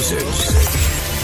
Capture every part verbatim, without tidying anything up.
Roses.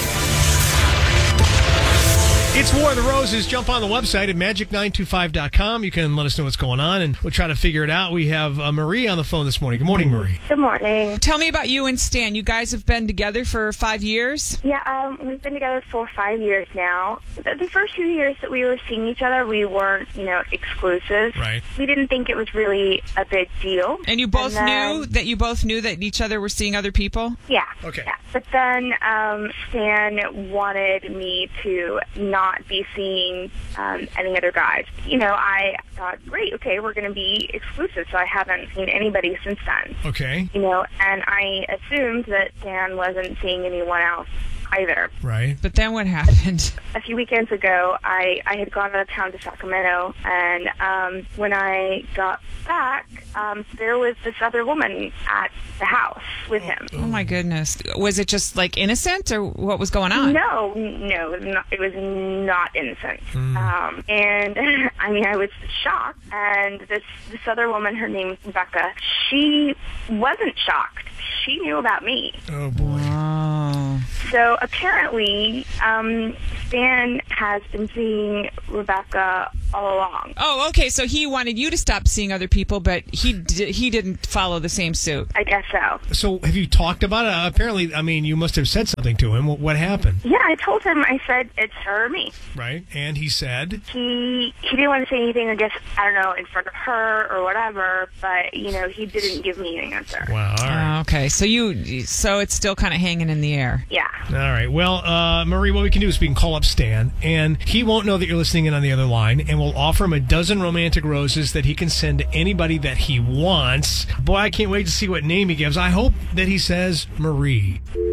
It's War of the Roses. Jump on the website at magic nine two five dot com. You can let us know what's going on, and we'll try to figure it out. We have uh, Marie on the phone this morning. Good morning, Marie. Good morning. Tell me about you and Stan. You guys have been together for five years? Yeah, um, we've been together for five years now. The, the first few years that we were seeing each other, we weren't, you know, exclusive. Right. We didn't think it was really a big deal. And you both And then- knew that you both knew that each other were seeing other people? Yeah. Okay. Yeah. But then um, Stan wanted me to not be seeing um, any other guys. You know, I thought, great, okay, we're going to be exclusive, so I haven't seen anybody since then. Okay. You know, and I assumed that Stan wasn't seeing anyone else either. Right. But then what happened? A few weekends ago, I, I had gone out of town to Sacramento, and um, when I got back, um, there was this other woman at the house with him. Oh, my goodness. Was it just, like, innocent, or what was going on? No, no, it was not, it was not innocent. Um, and, I mean, I was shocked, and this, this other woman, her name was Rebecca, she wasn't shocked. She knew about me. Oh, boy. Oh. So apparently, um, Stan has been seeing Rebecca all along. Oh, okay, so he wanted you to stop seeing other people, but he d- he didn't follow the same suit. I guess so. So have you talked about it? Uh, apparently, I mean, you must have said something to him. What, what happened? Yeah, I told him, I said, it's her or me. Right. And he said? He he didn't want to say anything, I guess, I don't know, in front of her or whatever, but, you know, he didn't give me an answer. Wow. All right. Oh, okay, so you so it's still kind of hanging in the air. Yeah. All right. Well, uh, Marie, what we can do is we can call up Stan, and he won't know that you're listening in on the other line, and we'll offer him a dozen romantic roses that he can send to anybody that he wants. Boy, I can't wait to see what name he gives. I hope that he says Marie.